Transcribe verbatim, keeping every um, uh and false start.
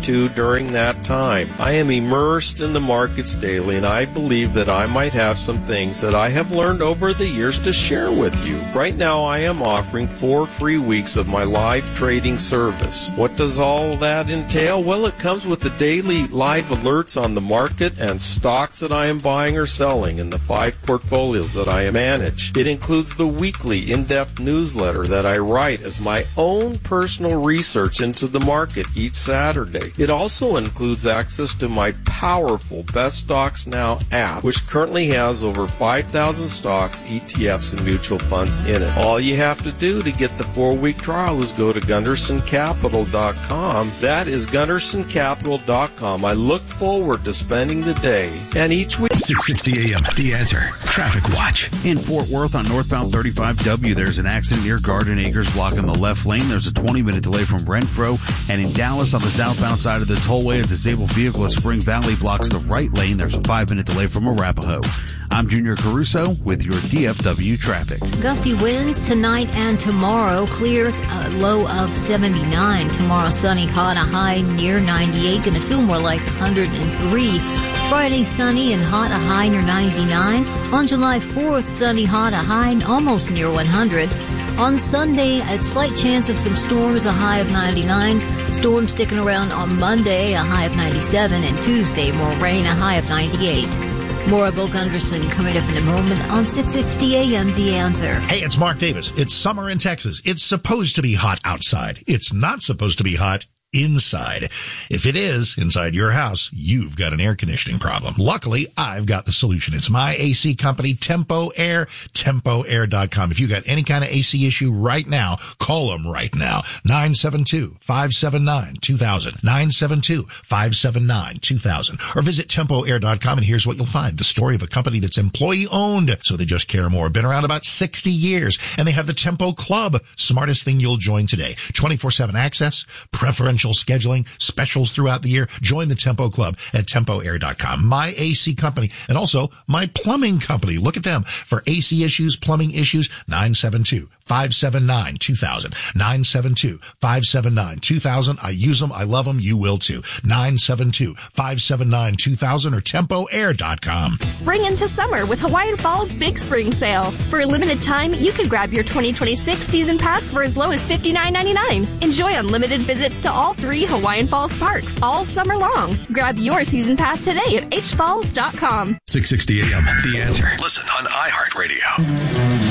two during that time. I am immersed in the markets daily, and I believe that I might have some things that I have learned over the years to share with you. Right now, I am offering four free weeks of my live trading service. What does all that entail? Well, it comes with the daily live alerts on the market and stocks that I am buying or selling in the five portfolios that I manage. It includes the weekly in-depth newsletter that I write as my own personal research into the market each Saturday. It also includes access to my powerful Best Stocks Now app, which currently has over five thousand stocks, E T Fs, and mutual funds in it. All you have to do to get the four-week trial is go to Gunderson Capital dot com. That is Gunderson Capital dot com. I look forward to spending the day and each week. six sixty A M, The Answer. Traffic Watch. In Fort Worth on northbound thirty-five W, there's an accident near Garden Acres blocking the left lane. There's a twenty-minute delay from Renfro. And in Dallas on the southbound side of the tollway, a disabled vehicle at Spring Valley blocks the right lane. There's a five-minute delay from Arapahoe. I'm Junior Caruso with your D F W traffic. Gusty winds tonight and tomorrow. Clear, uh, low of seventy-nine. Tomorrow sunny, hot, a high near ninety-eight. Going to feel more like one hundred three. Friday sunny and hot, a high near ninety-nine. On July fourth, sunny, hot, a high almost near one hundred. On Sunday, a slight chance of some storms, a high of ninety-nine. Storms sticking around on Monday, a high of ninety-seven. And Tuesday, more rain, a high of ninety-eight. More of Bill Gunderson coming up in a moment on six sixty A M, The Answer. Hey, it's Mark Davis. It's summer in Texas. It's supposed to be hot outside. It's not supposed to be hot inside. If it is inside your house, you've got an air conditioning problem. Luckily, I've got the solution. It's my A C company, Tempo Air, tempo air dot com. If you got any kind of A C issue right now, call them right now. nine seven two, five seven nine, two thousand. nine seven two, five seven nine, two thousand. Or visit tempo air dot com, and here's what you'll find. The story of a company that's employee owned, so they just care more. Been around about sixty years, and they have the Tempo Club. Smartest thing you'll join today. twenty-four seven access, preferential scheduling, specials throughout the year. Join the Tempo Club at tempo air dot com. My A C company, and also my plumbing company. Look at them for A C issues, plumbing issues. nine seven two, five seven nine, two thousand. nine seven two, five seven nine, two thousand. I use them. I love them. You will too. nine seven two, five seven nine, two thousand or tempo air dot com. Spring into summer with Hawaiian Falls Big Spring Sale. For a limited time, you can grab your twenty twenty-six season pass for as low as fifty-nine ninety-nine. Enjoy unlimited visits to all three Hawaiian Falls parks all summer long. Grab your season pass today at h falls dot com. six sixty A M, The Answer. Listen on iHeartRadio.